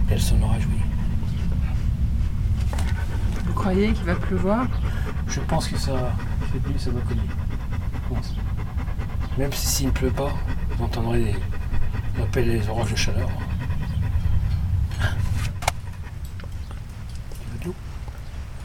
Elle s'en en réjouit. Vous croyez qu'il va pleuvoir? Je pense que cette nuit, ça va cogner. Je pense. Même s'il ne pleut pas, vous entendrez ce qu'on appelle les orages de chaleur.